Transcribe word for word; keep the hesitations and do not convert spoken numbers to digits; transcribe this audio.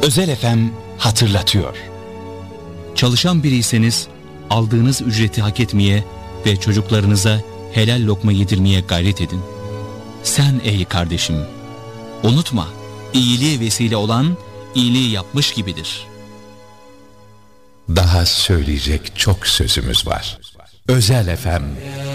Özel F M hatırlatıyor. Çalışan biriyseniz aldığınız ücreti hak etmeye ve çocuklarınıza helal lokma yedirmeye gayret edin. Sen ey kardeşim, unutma, iyiliğe vesile olan iyiliği yapmış gibidir. Daha söyleyecek çok sözümüz var. Özel F M